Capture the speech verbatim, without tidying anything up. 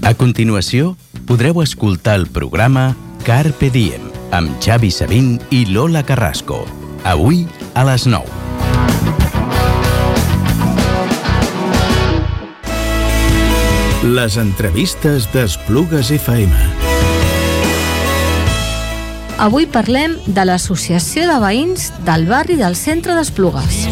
A continuació, podreu escoltar el programa Carpe Diem amb Xavi Sabín i Lola Carrasco. Avui a les nou. Les entrevistes d'Esplugues F M. Avui parlem de l'Associació de Veïns del barri del centre d'Esplugues.